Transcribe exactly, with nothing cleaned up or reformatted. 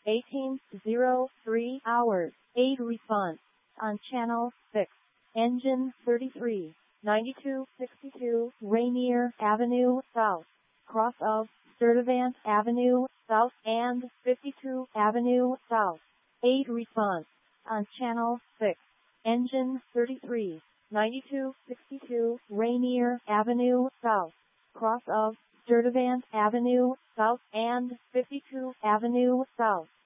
eighteen oh three hours. eight response on channel six. Engine thirty-three, ninety-two sixty-two Rainier Avenue South, cross of Sturtevant Avenue South and fifty-two Avenue South. eight response on channel six. Engine thirty-three, ninety-two sixty-two Rainier Avenue South, cross of Sturtevant Avenue South and fifty-two Avenue South.